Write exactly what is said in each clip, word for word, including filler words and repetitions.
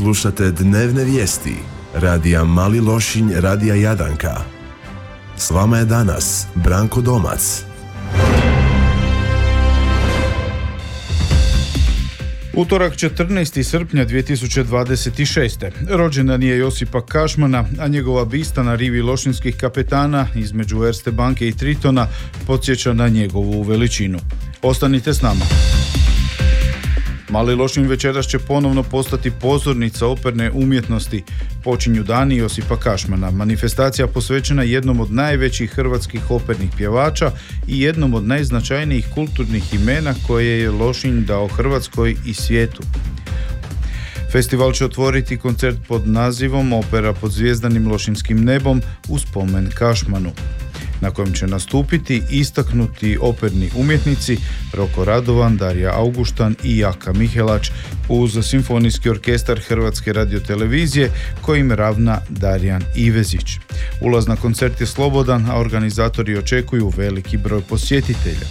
Slušate dnevne vijesti radija Mali Lošinj, radija Jadranka. S vama je danas Branko Domac. Utorak četrnaestog srpnja dvije tisuće dvadeset šeste. Rođendan je Josipa Kašmana, a njegova bista na rivi lošinskih kapetana između Erste banke i Tritona podsjeća na njegovu veličinu. Ostanite s nama. Mali Lošinj večeras će ponovno postati pozornica operne umjetnosti. Počinju dani Josipa Kašmana, manifestacija posvećena jednom od najvećih hrvatskih opernih pjevača i jednom od najznačajnijih kulturnih imena koje je Lošinj dao Hrvatskoj i svijetu. Festival će otvoriti koncert pod nazivom Opera pod zvjezdanim lošinjskim nebom u spomen Kašmanu, na kojem će nastupiti istaknuti operni umjetnici Roko Radovan, Darija Auguštan i Jaka Mihelač uz simfonijski orkestar Hrvatske radiotelevizije kojim ravna Darijan Ivezić. Ulaz na koncert je slobodan, a organizatori očekuju veliki broj posjetitelja.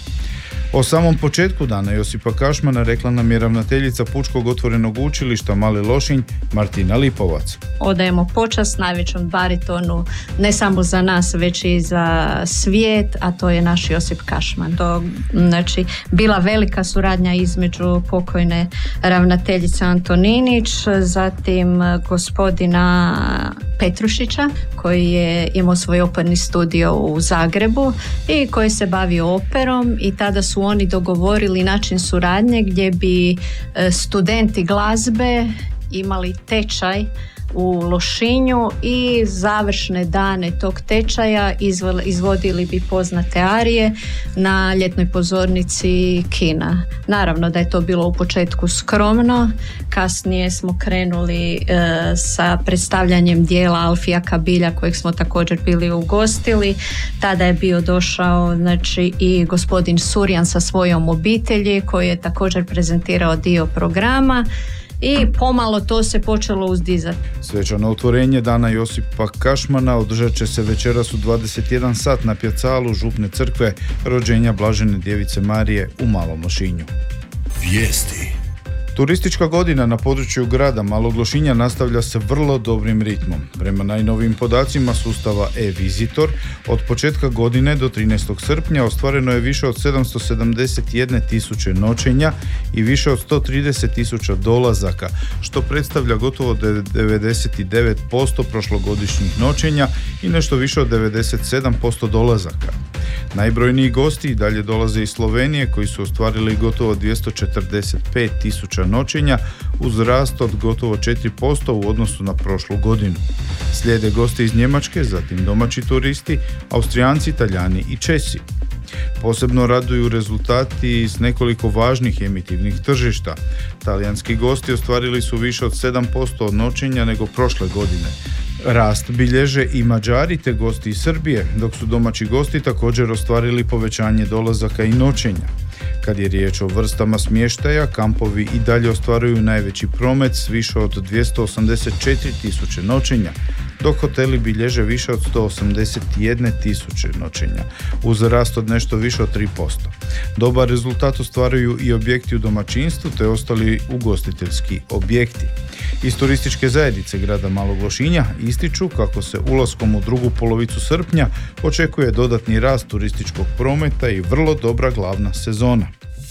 O samom početku dana Josipa Kašmana rekla nam je ravnateljica Pučkog otvorenog učilišta Mali Lošinj Martina Lipovac. Odajemo počast najvećom baritonu ne samo za nas već i za svijet, a to je naš Josip Kašman. To znači bila velika suradnja između pokojne ravnateljice Antoninić, zatim gospodina Petrušića koji je imao svoj operni studio u Zagrebu i koji se bavio operom, i tada su oni dogovorili način suradnje gdje bi studenti glazbe imali tečaj u Lošinju i završne dane tog tečaja izvodili bi poznate arije na ljetnoj pozornici kina. Naravno da je to bilo u početku skromno, kasnije smo krenuli e, sa predstavljanjem dijela Alfija Kabilja kojeg smo također bili ugostili. Tada je bio došao znači i gospodin Surjan sa svojom obitelji koji je također prezentirao dio programa. I pomalo to se počelo uzdizati. Svečano otvorenje dana Josipa Kašmana održat će se večeras u dvadeset jedan sat na pjacalu Župne crkve rođenja Blažene djevice Marije u Malom Lošinju. Vijesti. Turistička godina na području grada Malog Lošinja nastavlja se vrlo dobrim ritmom. Prema najnovijim podacima sustava e-Visitor, od početka godine do trinaestog srpnja ostvareno je više od sedamsto sedamdeset jedne tisuće noćenja i više od sto trideset tisuća dolazaka, što predstavlja gotovo devedeset devet posto prošlogodišnjih noćenja i nešto više od devedeset sedam posto dolazaka. Najbrojniji gosti i dalje dolaze iz Slovenije koji su ostvarili gotovo dvjesto četrdeset pet tisuća noćenja uz rast od gotovo četiri posto u odnosu na prošlu godinu. Slijede gosti iz Njemačke, zatim domaći turisti, Austrijanci, Talijani i Česi. Posebno raduju rezultati s nekoliko važnih emitivnih tržišta. Talijanski gosti ostvarili su više od sedam posto od noćenja nego prošle godine. Rast bilježe i Mađari te gosti iz Srbije, dok su domaći gosti također ostvarili povećanje dolazaka i noćenja. Kad je riječ o vrstama smještaja, kampovi i dalje ostvaruju najveći promet s više od dvjesto osamdeset četiri tisuće noćenja, dok hoteli bilježe više od sto osamdeset jedne tisuće noćenja, uz rast od nešto više od tri posto. Dobar rezultat ostvaruju i objekti u domaćinstvu te ostali ugostiteljski objekti. Iz turističke zajednice grada Malog Lošinja ističu kako se ulaskom u drugu polovicu srpnja očekuje dodatni rast turističkog prometa i vrlo dobra glavna sezona.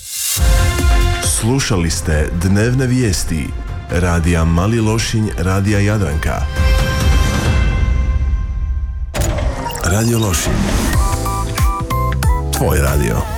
Slušali ste dnevne vijesti radija Mali Lošinj, radija Jadranka. Radio Lošinj. Tvoj radio.